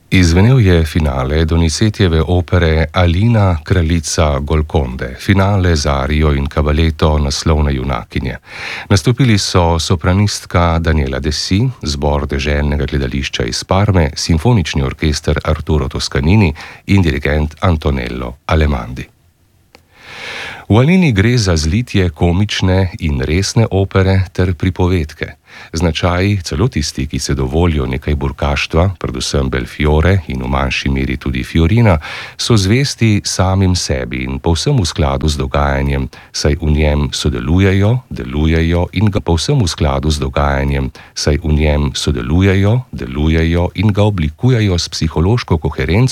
Izvenel je finale Donizetijeve opere Alina, kraljica Golkonde, finale z arijo in kabaleto naslovne junakinje. Nastopili so sopranistka Daniela Desi, zbor deželnega gledališča iz Parme, simfonični orkester Arturo Toscanini in dirigent Antonello Alemandi. V Alini gre za zlitje komične in resne opere ter pripovedke. Značaji, celo tisti, ki se dovolijo nekaj burkaštva, predvsem Belfiore in v manjši meri tudi Fiorina, so zvesti samim sebi in povsem v skladu z dogajanjem, saj v njem sodelujejo, delujejo in ga povsem v skladu z dogajanjem, saj v njem sodelujejo, delujejo in ga oblikujejo s psihološko koherenco